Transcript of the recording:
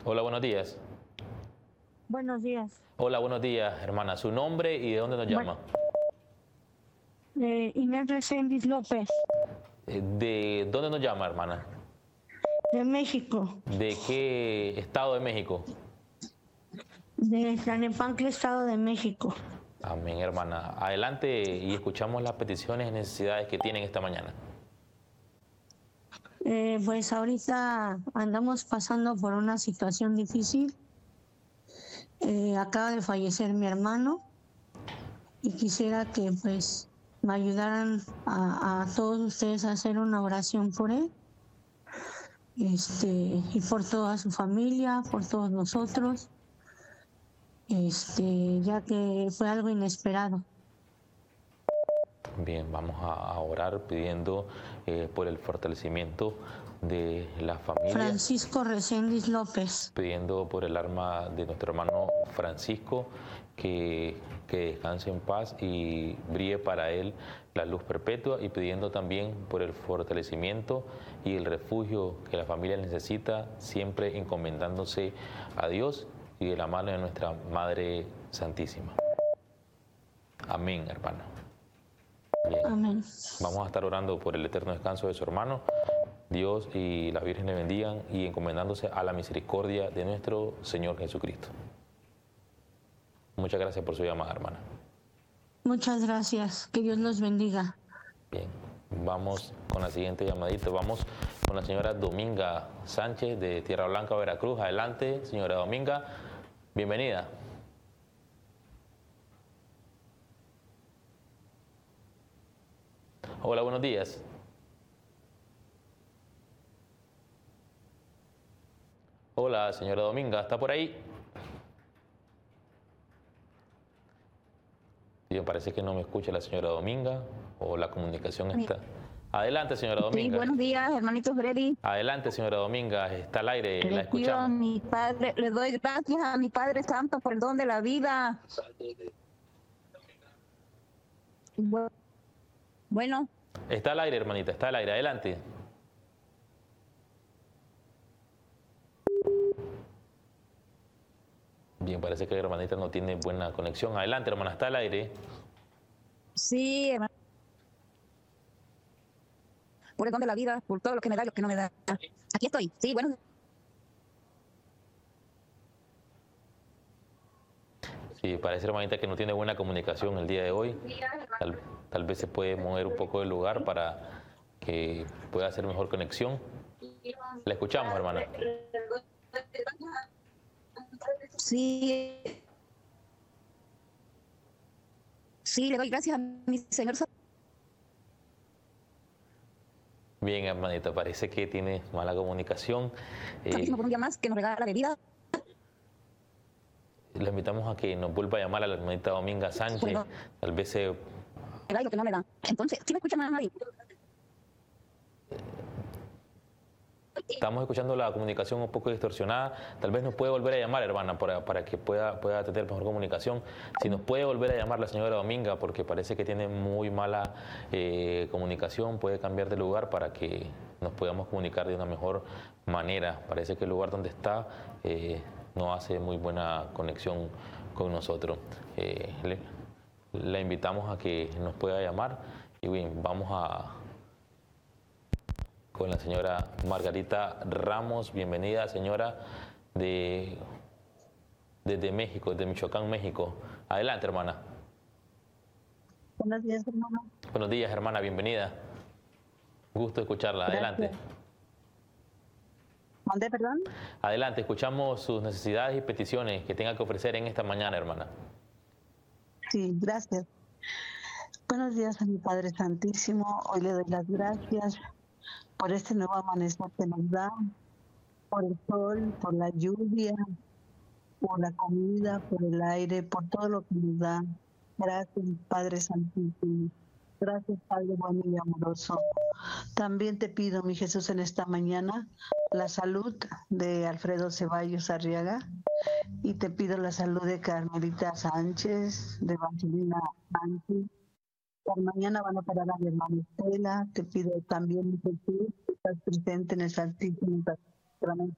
Hola, buenos días. Buenos días. Hola, buenos días, hermana. ¿Su nombre y de dónde nos Bueno, llama? Inés Reséndiz López, ¿De dónde nos llama, hermana? de México, ¿De qué estado de México? de Tlalnepantla, Estado de México. Amén, hermana. Adelante y escuchamos las peticiones y necesidades que tienen esta mañana. Pues ahorita andamos pasando por una situación difícil. Acaba de fallecer mi hermano y quisiera que pues me ayudaran a todos ustedes a hacer una oración por él, y por toda su familia, por todos nosotros, ya que fue algo inesperado. Bien, vamos a orar pidiendo por el fortalecimiento de la familia, Francisco Reséndiz López. pidiendo por el alma de nuestro hermano Francisco, que descanse en paz y brille para él la luz perpetua, y pidiendo también por el fortalecimiento y el refugio que la familia necesita, siempre encomendándose a Dios y de la mano de nuestra Madre Santísima. Amén, hermano. Bien. Amén. Vamos a estar orando por el eterno descanso de su hermano. Dios y la Virgen le bendigan y encomendándose a la misericordia de nuestro Señor Jesucristo. Muchas gracias por su llamada, hermana. Muchas gracias. Que Dios los bendiga. Bien, vamos con la siguiente llamadita. Vamos con la señora Dominga Sánchez de Tierra Blanca, Veracruz. Adelante, señora Dominga. Bienvenida. Hola, buenos días. Hola, señora Dominga, ¿está por ahí? Yo parece que no me escucha la señora Dominga o la comunicación está. Adelante, señora Sí, Dominga. buenos días, hermanito Freddy. Adelante, señora Dominga, está al aire, la Le pido a escuchamos. mi Padre, le doy gracias a mi Padre Santo por el don de la vida. Bueno, Está al aire, hermanita, está al aire, adelante. Bien, parece que la hermanita no tiene buena conexión. Adelante, hermana, está al aire. sí, hermano, por el don de la vida, por todo lo que me da y lo que no me da. Aquí estoy, sí, bueno. Sí, parece, hermanita, que no tiene buena comunicación el día de hoy. Tal vez se puede mover un poco del lugar para que pueda hacer mejor conexión. La escuchamos, hermana. Sí, sí, le doy gracias a mi Señor. Bien, hermanita, parece que tiene mala comunicación. Santísimo por un día más que nos regala de vida. Le invitamos a que nos vuelva a llamar a la hermanita Dominga Sánchez. Bueno. Tal vez se... Me da y lo que no me da. Entonces, ¿sí me escucha más nadie? Estamos escuchando la comunicación un poco distorsionada. Tal vez nos puede volver a llamar, hermana, para que pueda tener mejor comunicación. Si nos puede volver a llamar la señora Dominga, porque parece que tiene muy mala comunicación, puede cambiar de lugar para que nos podamos comunicar de una mejor manera. Parece que el lugar donde está no hace muy buena conexión con nosotros. La invitamos a que nos pueda llamar y bien, vamos con la señora Margarita Ramos. Bienvenida, señora, desde México, de Michoacán, México. Adelante, hermana. Buenos días, hermano. Buenos días, hermana, bienvenida. Gusto escucharla. Adelante. ¿Dónde, perdón? Adelante, escuchamos sus necesidades y peticiones que tenga que ofrecer en esta mañana, hermana. Sí, gracias. Buenos días a mi Padre Santísimo. Hoy le doy las gracias por este nuevo amanecer que nos da, por el sol, por la lluvia, por la comida, por el aire, por todo lo que nos da. Gracias, Padre Santísimo. Gracias, Padre bueno y amoroso. También te pido, mi Jesús, en esta mañana, la salud de Alfredo Ceballos Arriaga, y te pido la salud de Carmelita Sánchez, de Evangelina Sánchez. Por mañana van a operar a mi hermana Estela. Te pido también, mi Jesús, que estás presente en el Santísimo Sacramento